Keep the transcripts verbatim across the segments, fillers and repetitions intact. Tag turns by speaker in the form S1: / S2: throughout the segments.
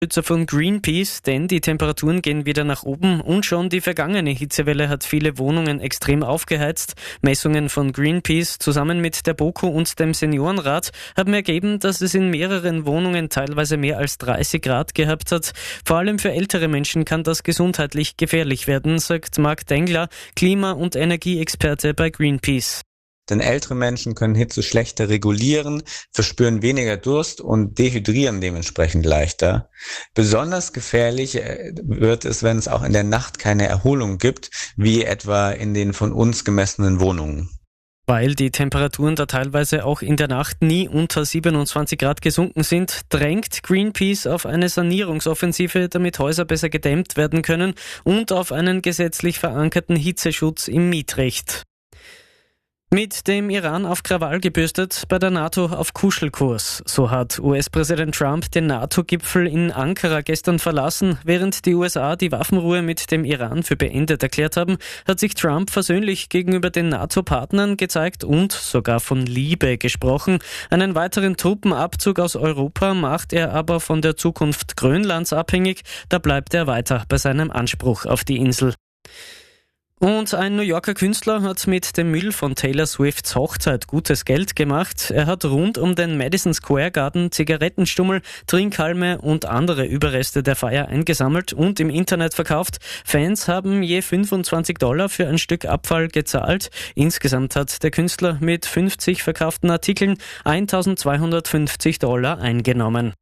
S1: Unterstützer von Greenpeace, denn die Temperaturen gehen wieder nach oben und schon die vergangene Hitzewelle hat viele Wohnungen extrem aufgeheizt. Messungen von Greenpeace zusammen mit der BOKU und dem Seniorenrat haben ergeben, dass es in mehreren Wohnungen teilweise mehr als dreißig Grad gehabt hat. Vor allem für ältere Menschen kann das gesundheitlich gefährlich werden, sagt Marc Dengler, Klima- und Energieexperte bei Greenpeace.
S2: Denn ältere Menschen können Hitze schlechter regulieren, verspüren weniger Durst und dehydrieren dementsprechend leichter. Besonders gefährlich wird es, wenn es auch in der Nacht keine Erholung gibt, wie etwa in den von uns gemessenen Wohnungen.
S1: Weil die Temperaturen da teilweise auch in der Nacht nie unter siebenundzwanzig Grad gesunken sind, drängt Greenpeace auf eine Sanierungsoffensive, damit Häuser besser gedämmt werden können und auf einen gesetzlich verankerten Hitzeschutz im Mietrecht. Mit dem Iran auf Krawall gebürstet, bei der NATO auf Kuschelkurs. So hat U S-Präsident Trump den NATO-Gipfel in Ankara gestern verlassen. Während die U S A die Waffenruhe mit dem Iran für beendet erklärt haben, hat sich Trump versöhnlich gegenüber den NATO-Partnern gezeigt und sogar von Liebe gesprochen. Einen weiteren Truppenabzug aus Europa macht er aber von der Zukunft Grönlands abhängig. Da bleibt er weiter bei seinem Anspruch auf die Insel. Und ein New Yorker Künstler hat mit dem Müll von Taylor Swifts Hochzeit gutes Geld gemacht. Er hat rund um den Madison Square Garden Zigarettenstummel, Trinkhalme und andere Überreste der Feier eingesammelt und im Internet verkauft. Fans haben je fünfundzwanzig Dollar für ein Stück Abfall gezahlt. Insgesamt hat der Künstler mit fünfzig verkauften Artikeln eintausendzweihundertfünfzig Dollar eingenommen.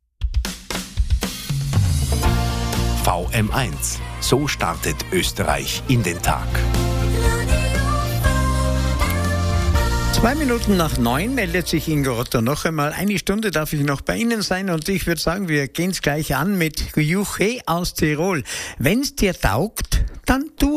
S3: V M eins. So startet Österreich in den Tag.
S4: Zwei Minuten nach neun meldet sich Ingo Rotter noch einmal. Eine Stunde darf ich noch bei Ihnen sein und ich würde sagen, wir gehen es gleich an mit Juche aus Tirol. Wenn's dir taugt, dann tu